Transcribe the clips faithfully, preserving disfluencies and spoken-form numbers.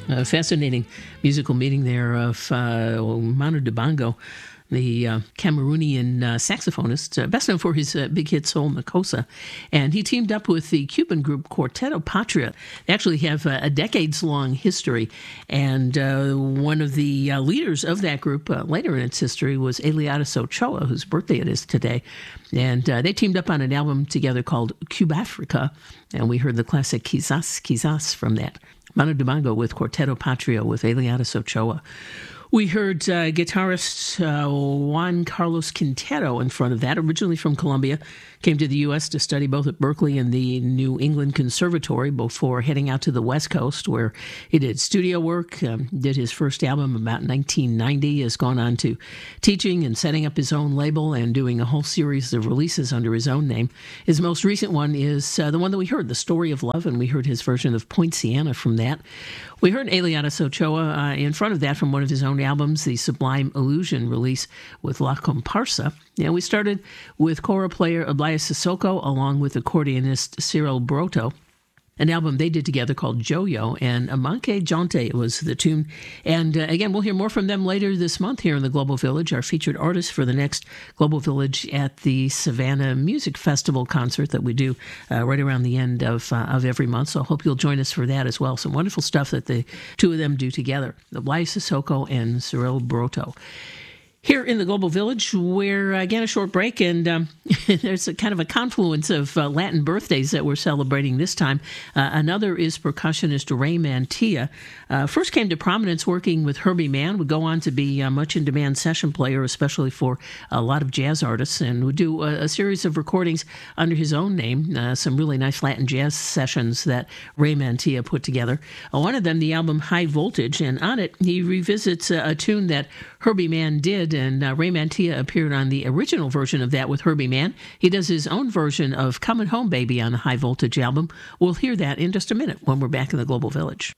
A fascinating musical meeting there of uh, Manu Dibango, the uh, Cameroonian uh, saxophonist, uh, best known for his uh, big hit Soul Makossa. And he teamed up with the Cuban group Cuarteto Patria. They actually have uh, a decades-long history. And uh, one of the uh, leaders of that group uh, later in its history was Eliadas Ochoa, whose birthday it is today. And uh, they teamed up on an album together called Cuba Africa. And we heard the classic Quizás, Quizás from that. Manu Dibango with Cuarteto Patria with Eliadas Ochoa. We heard uh, guitarist uh, Juan Carlos Quintero in front of that, originally from Colombia, came to the U S to study both at Berkeley and the New England Conservatory before heading out to the West Coast, where he did studio work, um, did his first album about nineteen ninety, has gone on to teaching and setting up his own label and doing a whole series of releases under his own name. His most recent one is uh, the one that we heard, The Story of Love, and we heard his version of Poinciana from that. We heard Eliadas Ochoa uh, in front of that from one of his own albums, the Sublime Illusion release with La Comparsa. And we started with kora player Ablaya Sissoko along with accordionist Cyril Broto, an album they did together called Joyo, and Amanke Jonte was the tune. And uh, again, we'll hear more from them later this month here in the Global Village, our featured artist for the next Global Village at the Savannah Music Festival concert that we do uh, right around the end of uh, of every month. So I hope you'll join us for that as well. Some wonderful stuff that the two of them do together, Ablaya Sissoko and Cyril Broto. Here in the Global Village, we're, again, a short break, and um, there's a kind of a confluence of uh, Latin birthdays that we're celebrating this time. Uh, another is percussionist Ray Mantilla. Uh, first came to prominence working with Herbie Mann, would go on to be a much in-demand session player, especially for a lot of jazz artists, and would do a, a series of recordings under his own name, uh, some really nice Latin jazz sessions that Ray Mantilla put together. Uh, one of them, the album High Voltage, and on it, he revisits a, a tune that Herbie Mann did, and uh, Ray Mantilla appeared on the original version of that with Herbie Mann. He does his own version of Coming Home Baby on the High Voltage album. We'll hear that in just a minute when we're back in the Global Village.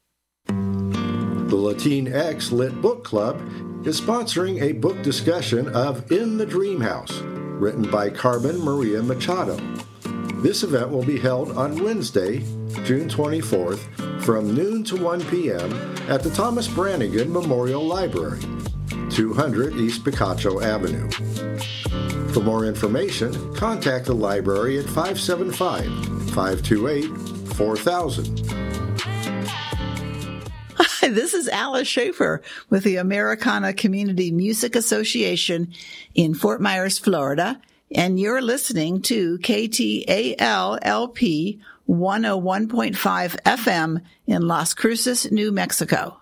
The Latinx Lit Book Club is sponsoring a book discussion of In the Dream House, written by Carmen Maria Machado. This event will be held on Wednesday, June twenty-fourth, from noon to one p.m. at the Thomas Brannigan Memorial Library, two hundred East Picacho Avenue. For more information, contact the library at five seven five, five two eight, four thousand. Hi, this is Alice Schaefer with the Americana Community Music Association in Fort Myers, Florida, and you're listening to K T A L L P one oh one point five F M in Las Cruces, New Mexico.